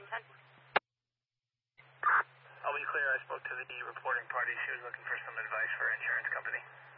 1910. I'll be clear, I spoke to the reporting party. She was looking for some advice for her insurance company.